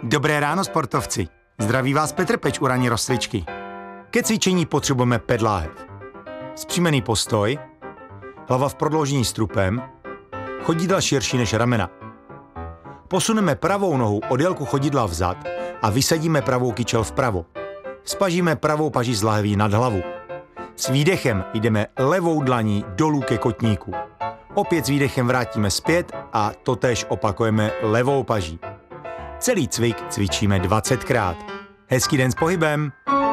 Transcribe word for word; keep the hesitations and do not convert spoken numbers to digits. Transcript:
Dobré ráno, sportovci. Zdraví vás Petr Peč u ranní rozcvičky. Ke cvičení potřebujeme pět láhev. Vzpřímený postoj, hlava v prodloužení strupem, chodidla širší než ramena. Posuneme pravou nohu o délku chodidla vzad a vysadíme pravou kyčel vpravo. Spažíme pravou paži z lahví nad hlavu. S výdechem jdeme levou dlaní dolů ke kotníku. Opět s výdechem vrátíme zpět a totéž opakujeme levou paží. Celý cvik cvičíme dvacetkrát. Hezký den s pohybem!